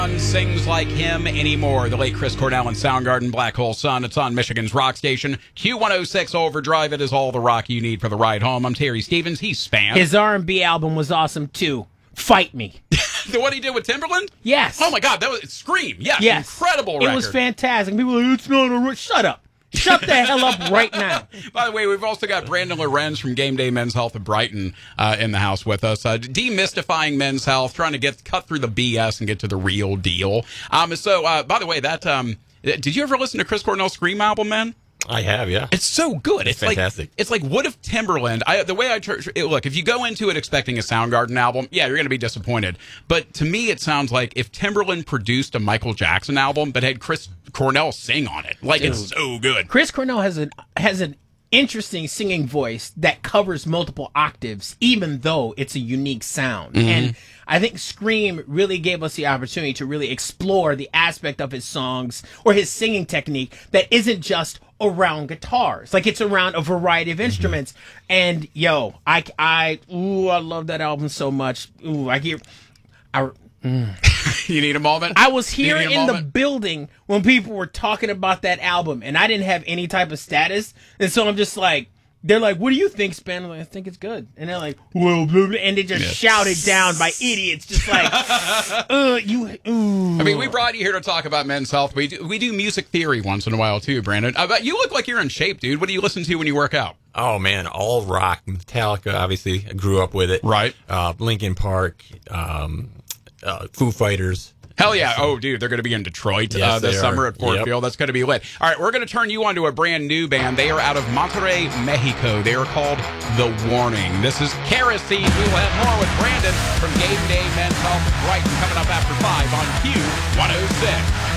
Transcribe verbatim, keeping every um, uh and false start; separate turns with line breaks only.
Sings like him anymore. The late Chris Cornell and Soundgarden, Black Hole Sun. It's on Michigan's rock station, Q one oh six Overdrive. It is all the rock you need for the ride home. I'm Terry Stevens. He's Span.
His R and B album was awesome, too. Fight Me.
The what he did with Timberland?
Yes.
Oh, my God. That was Scream. Yes.
Yes.
Incredible record.
It was fantastic. People are like, it's not a... Re-. Shut up. Shut the hell up right now.
By the way, we've also got Brandon Lorenz from Game Day Men's Health of Brighton uh, in the house with us, uh, demystifying men's health, trying to get cut through the B S and get to the real deal. Um, so, uh, by the way, that um, did you ever listen to Chris Cornell's Scream album, man?
I have, yeah.
It's so good. It's,
it's fantastic.
Like, it's like, what if Timberland, I, the way I, tr- it, look, if you go into it expecting a Soundgarden album, yeah, you're going to be disappointed. But to me, it sounds like if Timberland produced a Michael Jackson album, but had Chris Cornell sing on it. Like, Dude. It's so good.
Chris Cornell has an, has an interesting singing voice that covers multiple octaves, even though it's a unique sound. Mm-hmm. And I think Scream really gave us the opportunity to really explore the aspect of his songs or his singing technique that isn't just around guitars. Like, it's around a variety of instruments. Mm-hmm. And, yo, I, I, ooh, I love that album so much. Ooh, I hear... I,
mm. You need a moment?
I was here in
moment?
the building when people were talking about that album, and I didn't have any type of status. And so I'm just like... They're like, what do you think, Span? I'm like, I think it's good. And they're like, well, blah, blah, and they just yes. shouted down by idiots, just like, uh, you, ooh.
I mean, we brought you here to talk about men's health. We do, we do music theory once in a while, too, Brandon. Uh, but you look like you're in shape, dude. What do you listen to when you work out?
Oh, man, all rock. Metallica, obviously. I grew up with it.
Right.
Uh, Linkin Park, um, uh, Foo Fighters.
Hell yeah. Oh, dude, they're going to be in Detroit
yes,
uh, this summer
are.
at Ford
yep.
Field. That's going to be lit. All right, we're going to turn you on to a brand new band. They are out of Monterrey, Mexico. They are called The Warning. This is Kerosene. We will have more with Brandon from Game Day Men's Health of Brighton coming up after five on Q one oh six.